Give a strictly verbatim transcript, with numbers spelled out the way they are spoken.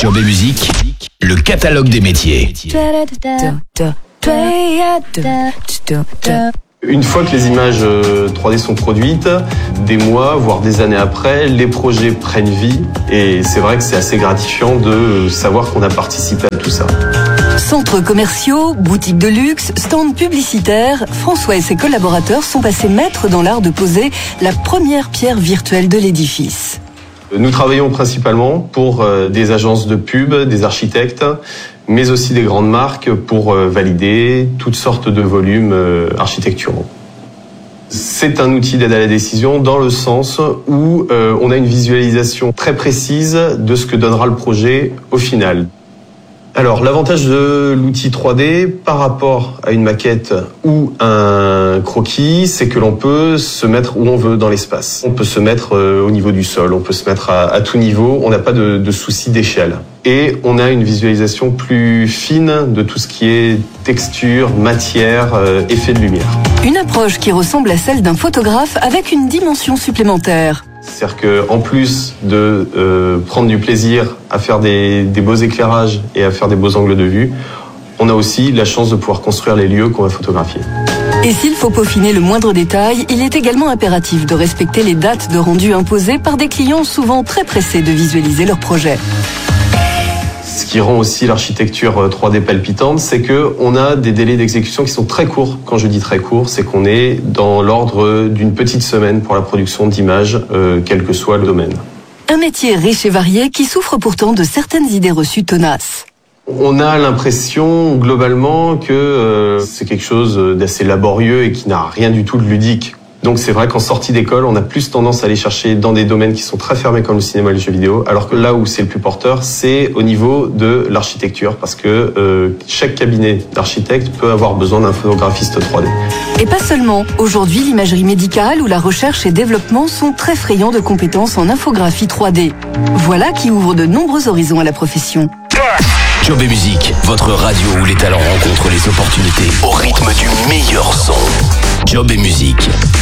Job et musique, le catalogue des métiers. Une fois que les images trois D sont produites, des mois, voire des années après, les projets prennent vie et c'est vrai que c'est assez gratifiant de savoir qu'on a participé à tout ça. Centres commerciaux, boutiques de luxe, stands publicitaires, François et ses collaborateurs sont passés maîtres dans l'art de poser la première pierre virtuelle de l'édifice. Nous travaillons principalement pour des agences de pub, des architectes, mais aussi des grandes marques pour valider toutes sortes de volumes architecturaux. C'est un outil d'aide à la décision dans le sens où on a une visualisation très précise de ce que donnera le projet au final. Alors, l'avantage de l'outil trois D par rapport à une maquette ou un croquis, c'est que l'on peut se mettre où on veut dans l'espace. On peut se mettre au niveau du sol, on peut se mettre à, à tout niveau, on n'a pas de, de souci d'échelle. Et on a une visualisation plus fine de tout ce qui est texture, matière, euh, effet de lumière. Une approche qui ressemble à celle d'un photographe avec une dimension supplémentaire. C'est-à-dire qu'en plus de euh, prendre du plaisir à faire des, des beaux éclairages et à faire des beaux angles de vue, on a aussi la chance de pouvoir construire les lieux qu'on va photographier. Et s'il faut peaufiner le moindre détail, il est également impératif de respecter les dates de rendu imposées par des clients souvent très pressés de visualiser leur projet. Ce qui rend aussi l'architecture trois D palpitante, c'est qu'on a des délais d'exécution qui sont très courts. Quand je dis très court, c'est qu'on est dans l'ordre d'une petite semaine pour la production d'images, euh, quel que soit le domaine. Un métier riche et varié qui souffre pourtant de certaines idées reçues tenaces. On a l'impression globalement que euh, c'est quelque chose d'assez laborieux et qui n'a rien du tout de ludique. Donc c'est vrai qu'en sortie d'école, on a plus tendance à aller chercher dans des domaines qui sont très fermés comme le cinéma et les jeux vidéo, alors que là où c'est le plus porteur, c'est au niveau de l'architecture, parce que euh, chaque cabinet d'architecte peut avoir besoin d'un photographiste trois D. Et pas seulement. Aujourd'hui, l'imagerie médicale ou la recherche et développement sont très friands de compétences en infographie trois D. Voilà qui ouvre de nombreux horizons à la profession. Job et musique, votre radio où les talents rencontrent les opportunités au rythme du meilleur son. Job et musique.